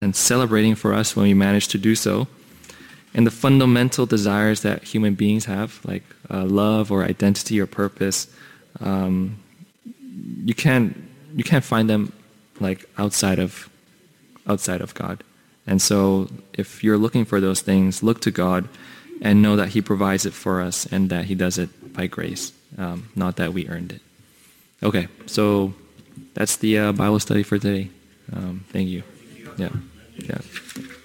and celebrating for us when we manage to do so. And the fundamental desires that human beings have, like love or identity or purpose, you can't find them like outside of God. And so if you're looking for those things, look to God and know that He provides it for us and that He does it by grace, not that we earned it. Okay, so that's the Bible study for today. Thank you. Yeah.